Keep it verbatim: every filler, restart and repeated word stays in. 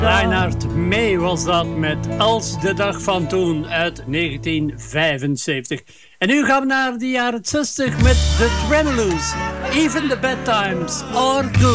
Reinhard May was dat met Als de dag van toen uit negentien vijfenzeventig. En nu gaan we naar de jaren zestig met The Tremoloos. Even the bad times are good.